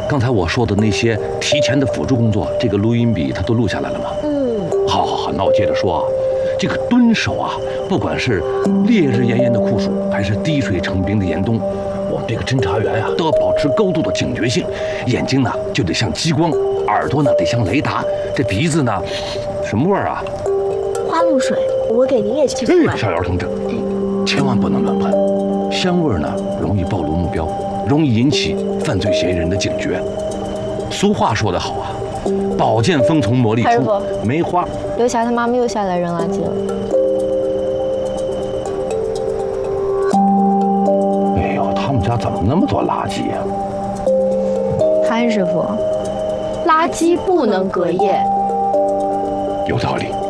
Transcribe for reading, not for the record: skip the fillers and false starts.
刚才我说的那些提前的辅助工作，这个录音笔它都录下来了吗？好，那我接着说啊。这个蹲守啊，不管是烈日炎炎的酷暑，还是滴水成冰的严冬，我们这个侦查员啊，都要保持高度的警觉性，眼睛呢就得像激光，耳朵呢得像雷达，这鼻子呢，什么味儿啊？ 花露水，我给您也去买。 小姚同志，千万不能乱喷，香味呢容易暴露目标，容易引起犯罪嫌疑人的警觉。俗话说得好啊，宝剑锋从磨砺出，梅花。 刘霞她妈妈又下来扔垃圾了。 哎呦，他们家怎么那么多垃圾呀？ 潘师傅， 垃圾不能隔夜。 有道理。